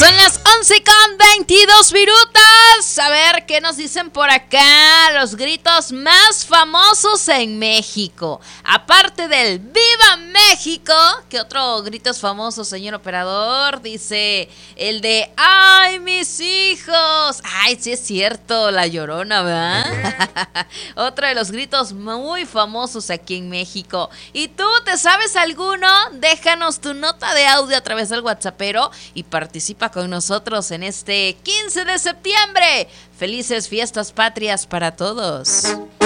Son las 11:22. A ver qué nos dicen por acá. Los gritos más famosos en México. Aparte del ¡Viva México! ¿Qué otro grito es famoso, señor operador? Dice el de ¡ay, mis hijos! Ay, sí es cierto, La Llorona, ¿verdad? Otro de los gritos muy famosos aquí en México. ¿Y tú te sabes alguno? Déjanos tu nota de audio a través del WhatsAppero y participa con nosotros en este 15 de septiembre. Felices fiestas patrias para todos.